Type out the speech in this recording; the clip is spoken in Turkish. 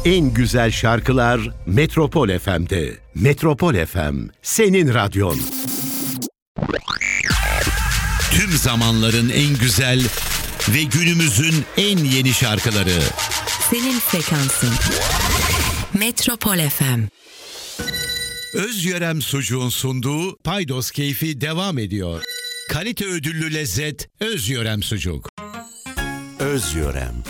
En güzel şarkılar Metropol FM'de. Metropol FM, senin radyon. Tüm zamanların en güzel ve günümüzün en yeni şarkıları. Senin frekansın. Metropol FM. Özyörem Sucuğun sunduğu Paydos Keyfi devam ediyor. Kalite ödüllü lezzet Özyörem Sucuk. Özyörem.